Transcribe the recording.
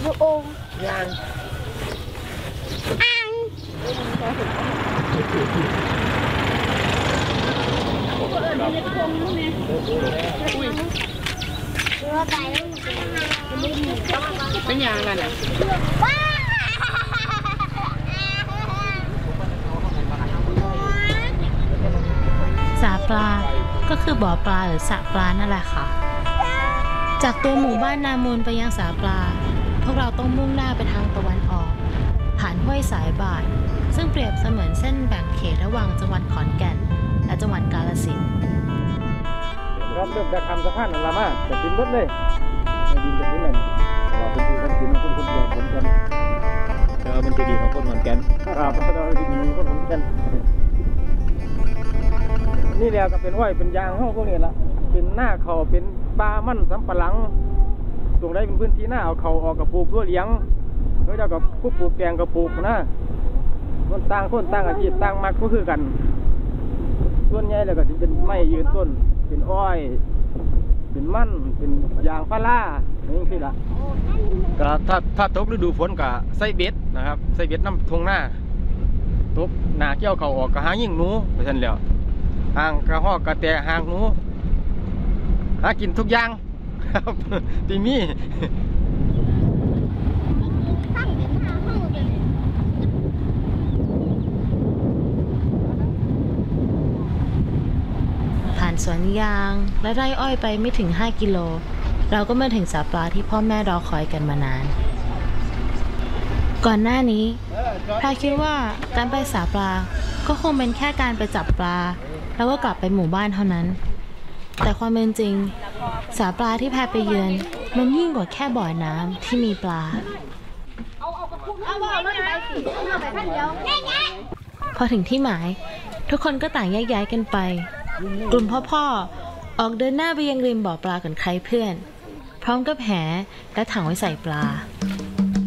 ลูกโอ่งยางอ่างเป็นยางนั่นน่ะสาปลาก็คือบ่อปลาหรือสระปลานั่นแหละค่ะจากตัวหมู่บ้านนามูลไปยังสาปลาพวกเราต้องมุ่งหน้าไปทางตะวันออกผ่านห้วยสายบาทซึ่งเปรียบเสมือนเส้นแบ่งเขตระหว่างจังหวัดขอนแก่นและจังหวัดกาฬสินธุ์ครับเริ่มจากคำสะพานนั่นละมาจะกินรถเลยดินจะกินเลยเป็นที่ทำกินคนคนเดียวคนกันมันจะดีของคนขอนแก่นครับเราจะดีของคนขอนแก่นนี่แหละก็เป็นอ้อยเป็นยางห้องพวกนี้ละเป็นหน้าเขาเป็นปลามั่นสำปะหลังตรงใดเป็นพื้นที่หน้าเอาเขาออกกับปลูกตัวเลี้ยงแล้วเจ้ากับผู้ปลูกแกงกับปลูกนะคนต่างอาชีพต่างมักก็คือกันส่วนใหญ่แล้วก็จะเป็นไม้ยืนต้นเป็นอ้อยเป็นมั่นเป็นยางพาราอย่างนี้ละก็ถ้าตกฤดูฝนก็ใส่เบ็ดนะครับใส่เบ็ดน้ำทงหน้าตกหน้าเกี่ยวเขาออกก็หายิ่งหนูไปทันแล้วหางกระหอกกระแตหางหนูหากินทุกอย่างครับที่มีผ่านสวนยางและไร่อ้อยไปไม่ถึง5 กิโลเราก็มาถึงสาปลาที่พ่อแม่รอคอยกันมานานก่อนหน้านี้พาคิดว่าการไปสาปลาก็คงเป็นแค่การไปจับปลาแล้วก็กลับไปหมู่บ้านเท่านั้นแต่ความเป็นจริงสาปลาที่แพไปเยือนมันยิ่งกว่าแค่บ่อน้ำที่มีปลาพอถึงที่หมายทุกคนก็ต่างแยกย้ายกันไปกลุ่มพ่อออกเดินหน้าไปยังริมบ่อปลากันใครเพื่อนพร้อมกับแหและถังไว้ใส่ปลา